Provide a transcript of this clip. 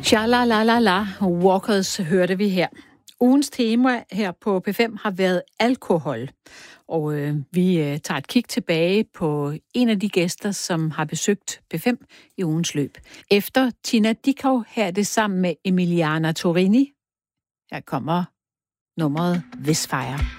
Cha la la la la, Walkers hørte vi her. Ugens tema her på P5 har været alkohol, og vi tager et kig tilbage på en af de gæster, som har besøgt P5 i ugens løb. Efter Tina Dickow her er det sammen med Emiliana Torrini. Her kommer nummeret Visfire.